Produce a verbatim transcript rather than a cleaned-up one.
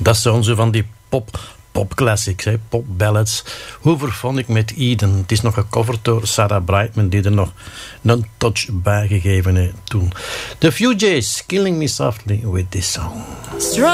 Dat zijn zo van die pop, popclassics, hè, popballads. Hoover vond ik met Eden. Het is nog gecoverd door Sarah Brightman, die er nog een touch bij gegeven heeft toen. The Few Jays, Killing Me Softly with This Song.